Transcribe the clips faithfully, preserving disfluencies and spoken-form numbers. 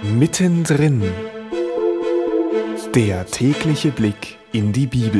Mittendrin. Der tägliche Blick in die Bibel.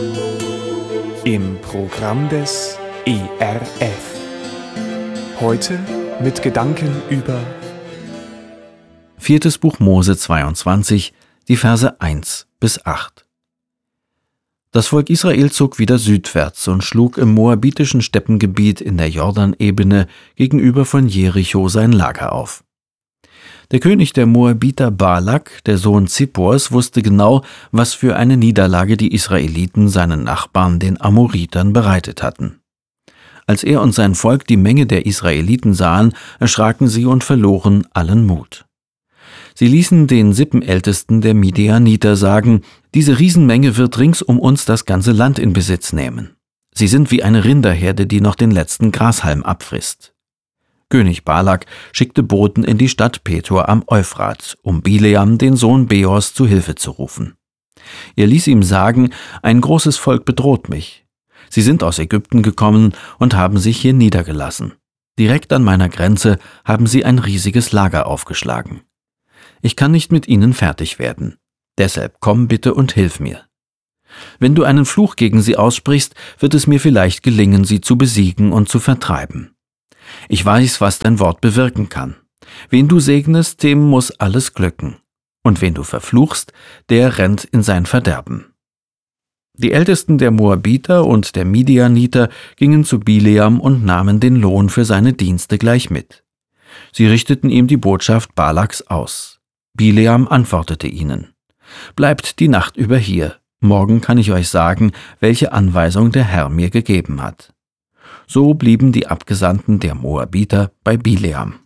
Im Programm des E R F. Heute mit Gedanken über Viertes Buch Mose zweiundzwanzig, die Verse eins bis acht. Das Volk Israel zog wieder südwärts und schlug im moabitischen Steppengebiet in der Jordanebene gegenüber von Jericho sein Lager auf. Der König der Moabiter Balak, der Sohn Zippors, wusste genau, was für eine Niederlage die Israeliten seinen Nachbarn, den Amoritern, bereitet hatten. Als er und sein Volk die Menge der Israeliten sahen, erschraken sie und verloren allen Mut. Sie ließen den Sippenältesten der Midianiter sagen, diese Riesenmenge wird rings um uns das ganze Land in Besitz nehmen. Sie sind wie eine Rinderherde, die noch den letzten Grashalm abfrisst. König Balak schickte Boten in die Stadt Petor am Euphrat, um Bileam, den Sohn Beors, zu Hilfe zu rufen. Er ließ ihm sagen, ein großes Volk bedroht mich. Sie sind aus Ägypten gekommen und haben sich hier niedergelassen. Direkt an meiner Grenze haben sie ein riesiges Lager aufgeschlagen. Ich kann nicht mit ihnen fertig werden. Deshalb komm bitte und hilf mir. Wenn du einen Fluch gegen sie aussprichst, wird es mir vielleicht gelingen, sie zu besiegen und zu vertreiben. Ich weiß, was dein Wort bewirken kann. Wen du segnest, dem muss alles glücken. Und wen du verfluchst, der rennt in sein Verderben. Die Ältesten der Moabiter und der Midianiter gingen zu Bileam und nahmen den Lohn für seine Dienste gleich mit. Sie richteten ihm die Botschaft Balaks aus. Bileam antwortete ihnen: Bleibt die Nacht über hier, morgen kann ich euch sagen, welche Anweisung der Herr mir gegeben hat. So blieben die Abgesandten der Moabiter bei Bileam.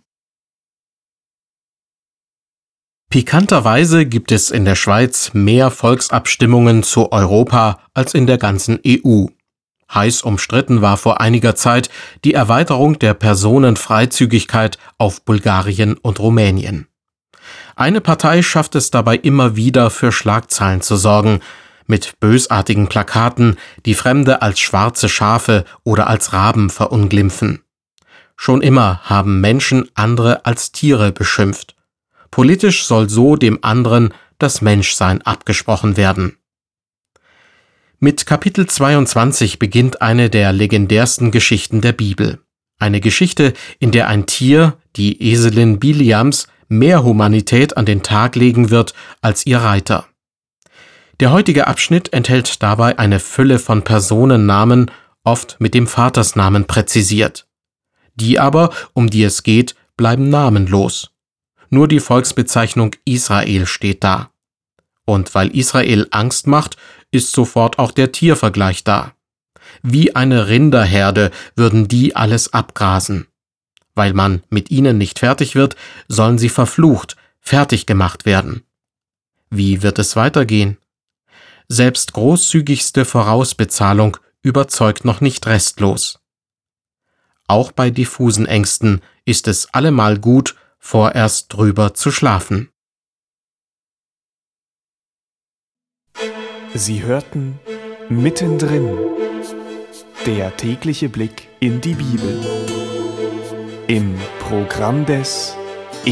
Pikanterweise gibt es in der Schweiz mehr Volksabstimmungen zu Europa als in der ganzen E U. Heiß umstritten war vor einiger Zeit die Erweiterung der Personenfreizügigkeit auf Bulgarien und Rumänien. Eine Partei schafft es dabei immer wieder, für Schlagzeilen zu sorgen, mit bösartigen Plakaten, die Fremde als schwarze Schafe oder als Raben verunglimpfen. Schon immer haben Menschen andere als Tiere beschimpft. Politisch soll so dem anderen das Menschsein abgesprochen werden. Mit Kapitel zweiundzwanzig beginnt eine der legendärsten Geschichten der Bibel. Eine Geschichte, in der ein Tier, die Eselin Bileams, mehr Humanität an den Tag legen wird als ihr Reiter. Der heutige Abschnitt enthält dabei eine Fülle von Personennamen, oft mit dem Vatersnamen präzisiert. Die aber, um die es geht, bleiben namenlos. Nur die Volksbezeichnung Israel steht da. Und weil Israel Angst macht, ist sofort auch der Tiervergleich da. Wie eine Rinderherde würden die alles abgrasen. Weil man mit ihnen nicht fertig wird, sollen sie verflucht, fertig gemacht werden. Wie wird es weitergehen? Selbst großzügigste Vorausbezahlung überzeugt noch nicht restlos. Auch bei diffusen Ängsten ist es allemal gut, vorerst drüber zu schlafen. Sie hörten Mittendrin. Der tägliche Blick in die Bibel. Im Programm des